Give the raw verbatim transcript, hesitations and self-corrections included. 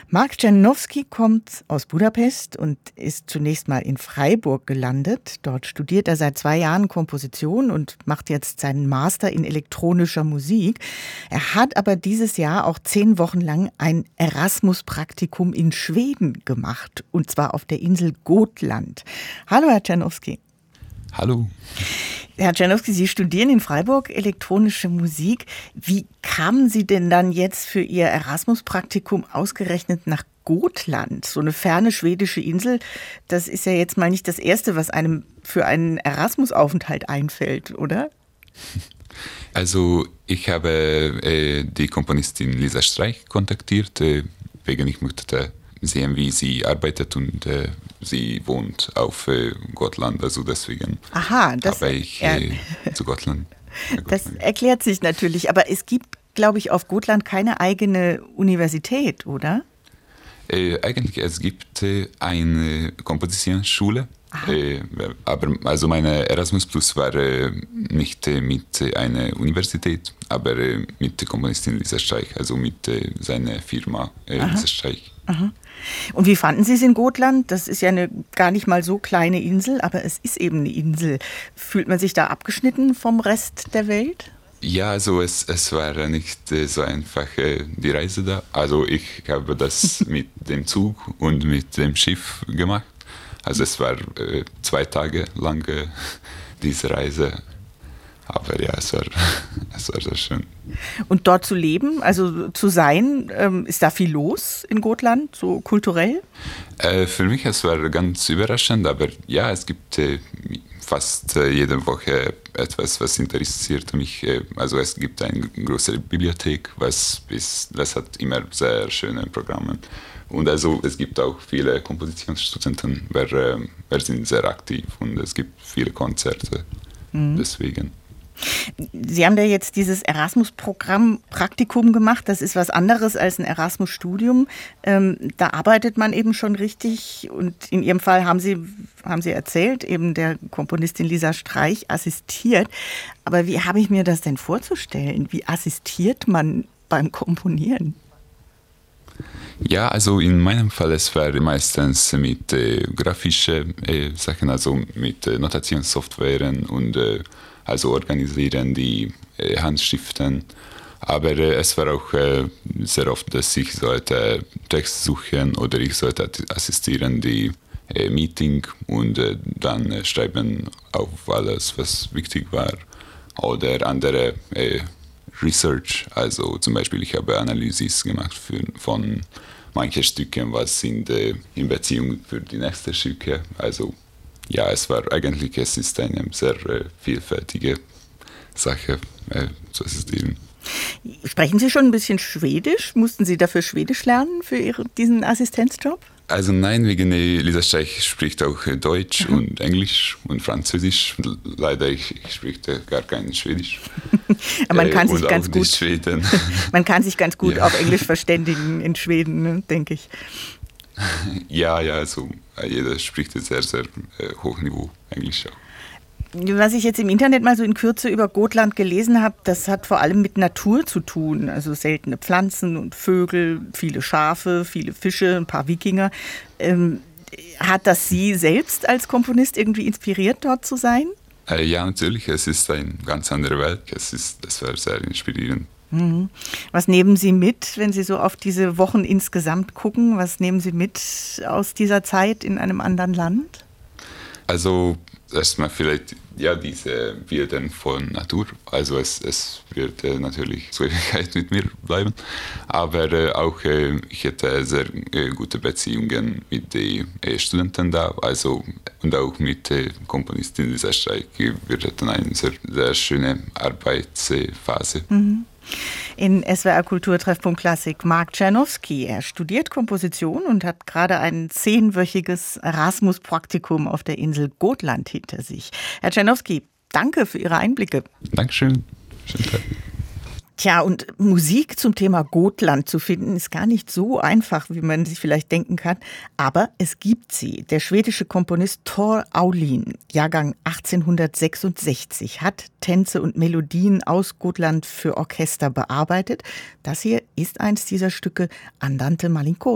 Mark Czerniawski kommt aus Budapest und ist zunächst mal in Freiburg gelandet. Dort studiert er seit zwei Jahren Komposition und macht jetzt seinen Master in elektronischer Musik. Er hat aber dieses Jahr auch zehn Wochen lang ein Erasmus-Praktikum in Schweden gemacht, und zwar auf der Insel Gotland. Hallo, Herr Czerniawski. Hallo. Herr Czerniawski, Sie studieren in Freiburg elektronische Musik. Wie kamen Sie denn dann jetzt für Ihr Erasmus-Praktikum ausgerechnet nach Gotland? So eine ferne schwedische Insel, das ist ja jetzt mal nicht das Erste, was einem für einen Erasmus-Aufenthalt einfällt, oder? Also ich habe äh, die Komponistin Lisa Streich kontaktiert, äh, wegen ich möchte sehen, wie sie arbeitet, und äh, sie wohnt auf äh, Gotland, also deswegen Aha, das, habe ich äh, ja. zu Gotland. Das erklärt sich natürlich, aber es gibt, glaube ich, auf Gotland keine eigene Universität, oder? Äh, eigentlich, es gibt äh, eine Kompositionsschule, äh, aber also meine Erasmus Plus war äh, nicht äh, mit äh, einer Universität, aber äh, mit der Komponistin Lisa Streich, also mit äh, seiner Firma äh, Lisa Streich. Aha. Und wie fanden Sie es in Gotland? Das ist ja eine gar nicht mal so kleine Insel, aber es ist eben eine Insel. Fühlt man sich da abgeschnitten vom Rest der Welt? Ja, also es, es war nicht äh, so einfach äh, die Reise da. Also ich habe das mit dem Zug und mit dem Schiff gemacht. Also es war äh, zwei Tage lang äh, diese Reise. Aber ja, es war, es war sehr schön. Und dort zu leben, also zu sein, ähm, ist da viel los in Gotland, so kulturell? Äh, für mich es war ganz überraschend, aber ja, es gibt äh, fast äh, jede Woche etwas, was interessiert mich. Äh, also es gibt eine große Bibliothek, was, ist, was hat immer sehr schöne Programme. Und also es gibt auch viele Kompositionsstudenten, wer, äh, wer sind sehr aktiv, und es gibt viele Konzerte, mhm. deswegen. Sie haben da jetzt dieses Erasmus-Programm Praktikum gemacht. Das ist was anderes als ein Erasmus-Studium. Ähm, da arbeitet man eben schon richtig. Und in Ihrem Fall haben Sie, haben Sie erzählt, eben der Komponistin Lisa Streich assistiert. Aber wie habe ich mir das denn vorzustellen? Wie assistiert man beim Komponieren? Ja, also in meinem Fall, es war meistens mit äh, grafischen äh, Sachen, also mit äh, Notationssoftwaren und äh, also organisieren die äh, Handschriften. Aber äh, es war auch äh, sehr oft, dass ich sollte Text suchen oder ich sollte assistieren die äh, Meeting und äh, dann äh, schreiben auf alles, was wichtig war. Oder andere äh, Research, also zum Beispiel ich habe Analysis gemacht für, von manchen Stücken, was sind äh, in Beziehung für die nächsten Stücke. Also ja, es war eigentlich, es ist eine sehr äh, vielfältige Sache äh, zu assistieren. Sprechen Sie schon ein bisschen Schwedisch? Mussten Sie dafür Schwedisch lernen für Ihre, diesen Assistenzjob? Also nein, wegen Lisa Streich spricht auch Deutsch Aha. und Englisch und Französisch. Leider ich, ich spreche gar kein Schwedisch. Aber man kann äh, sich ganz gut. Schweden. Man kann sich ganz gut ja. auf Englisch verständigen in Schweden, ne, denke ich. Ja, ja, also jeder spricht sehr, sehr äh, Hochniveau Englisch auch. Was ich jetzt im Internet mal so in Kürze über Gotland gelesen habe, das hat vor allem mit Natur zu tun. Also seltene Pflanzen und Vögel, viele Schafe, viele Fische, ein paar Wikinger. Ähm, hat das Sie selbst als Komponist irgendwie inspiriert, dort zu sein? Äh, ja, natürlich. Es ist ein ganz anderes Werk. Es ist, das war sehr inspirierend. Mhm. Was nehmen Sie mit, wenn Sie so auf diese Wochen insgesamt gucken? Was nehmen Sie mit aus dieser Zeit in einem anderen Land? Also erstmal vielleicht ja diese Bilder von Natur. Also es, es wird äh, natürlich zur Ewigkeit mit mir bleiben. Aber äh, auch äh, ich hätte sehr äh, gute Beziehungen mit den äh, Studenten da. Also und auch mit der äh, Komponistin Lisa Streich. Wir hatten eine sehr, sehr schöne Arbeitsphase. Mhm. In S W R Kulturtreffpunkt Klassik Mark Czerniawski. Er studiert Komposition und hat gerade ein zehnwöchiges Erasmus-Praktikum auf der Insel Gotland hinter sich. Herr Czerniawski, danke für Ihre Einblicke. Dankeschön. Schönen Tag. Tja, und Musik zum Thema Gotland zu finden, ist gar nicht so einfach, wie man sich vielleicht denken kann. Aber es gibt sie. Der schwedische Komponist Tor Aulin, Jahrgang achtzehnhundertsechsundsechzig, hat Tänze und Melodien aus Gotland für Orchester bearbeitet. Das hier ist eins dieser Stücke, Andante Malincosa.